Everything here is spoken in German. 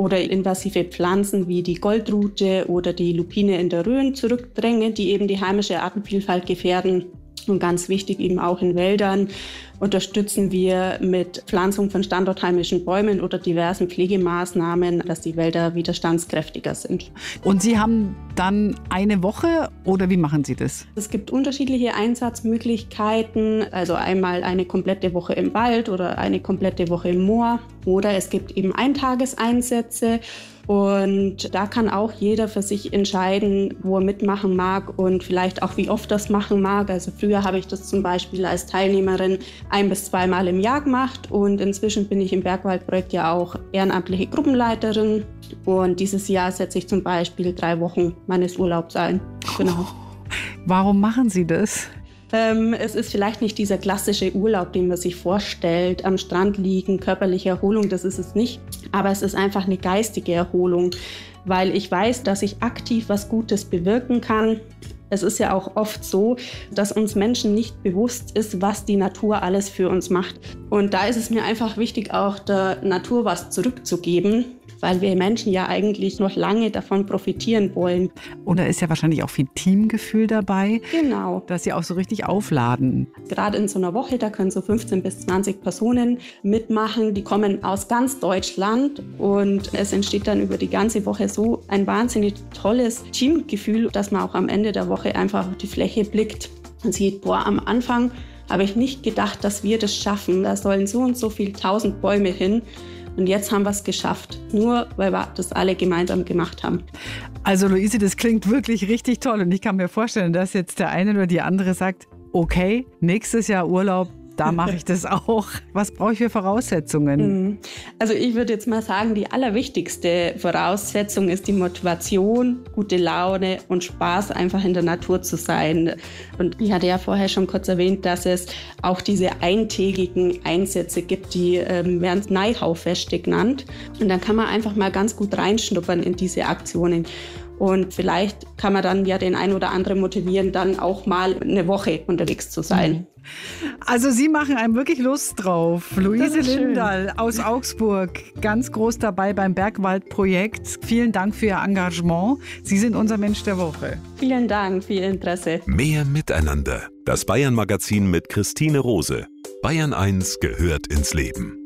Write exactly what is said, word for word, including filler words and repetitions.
oder invasive Pflanzen wie die Goldrute oder die Lupine in der Rhön zurückdrängen, die eben die heimische Artenvielfalt gefährden. Und ganz wichtig eben auch in Wäldern unterstützen wir mit Pflanzung von standortheimischen Bäumen oder diversen Pflegemaßnahmen, dass die Wälder widerstandskräftiger sind. Und Sie haben dann eine Woche oder wie machen Sie das? Es gibt unterschiedliche Einsatzmöglichkeiten, also einmal eine komplette Woche im Wald oder eine komplette Woche im Moor oder es gibt eben Eintageseinsätze. Und da kann auch jeder für sich entscheiden, wo er mitmachen mag und vielleicht auch wie oft das machen mag. Also früher habe ich das zum Beispiel als Teilnehmerin ein- bis zweimal im Jahr gemacht und inzwischen bin ich im Bergwaldprojekt ja auch ehrenamtliche Gruppenleiterin. Und dieses Jahr setze ich zum Beispiel drei Wochen meines Urlaubs ein. Genau. Warum machen Sie das? Ähm, es ist vielleicht nicht dieser klassische Urlaub, den man sich vorstellt, am Strand liegen, körperliche Erholung, das ist es nicht. Aber es ist einfach eine geistige Erholung, weil ich weiß, dass ich aktiv was Gutes bewirken kann. Es ist ja auch oft so, dass uns Menschen nicht bewusst ist, was die Natur alles für uns macht. Und da ist es mir einfach wichtig, auch der Natur was zurückzugeben, weil wir Menschen ja eigentlich noch lange davon profitieren wollen. Und da ist ja wahrscheinlich auch viel Teamgefühl dabei. Genau. Dass Sie auch so richtig aufladen. Gerade in so einer Woche, da können so fünfzehn bis zwanzig Personen mitmachen. Die kommen aus ganz Deutschland und es entsteht dann über die ganze Woche so ein wahnsinnig tolles Teamgefühl, dass man auch am Ende der Woche einfach auf die Fläche blickt und sieht, boah, am Anfang habe ich nicht gedacht, dass wir das schaffen. Da sollen so und so viele tausend Bäume hin. Und jetzt haben wir es geschafft, nur weil wir das alle gemeinsam gemacht haben. Also Luise, das klingt wirklich richtig toll. Und ich kann mir vorstellen, dass jetzt der eine oder die andere sagt, okay, nächstes Jahr Urlaub, da mache ich das auch. Was brauche ich für Voraussetzungen? Also ich würde jetzt mal sagen, die allerwichtigste Voraussetzung ist die Motivation, gute Laune und Spaß, einfach in der Natur zu sein. Und ich hatte ja vorher schon kurz erwähnt, dass es auch diese eintägigen Einsätze gibt, die ähm, werden Neihau-Feste genannt. Und dann kann man einfach mal ganz gut reinschnuppern in diese Aktionen. Und vielleicht kann man dann ja den einen oder anderen motivieren, dann auch mal eine Woche unterwegs zu sein. Also Sie machen einem wirklich Lust drauf. Luise Lindahl aus Augsburg, ganz groß dabei beim Bergwaldprojekt. Vielen Dank für Ihr Engagement. Sie sind unser Mensch der Woche. Vielen Dank für Ihr Interesse. Mehr Miteinander. Das Bayern-Magazin mit Christine Rose. Bayern eins gehört ins Leben.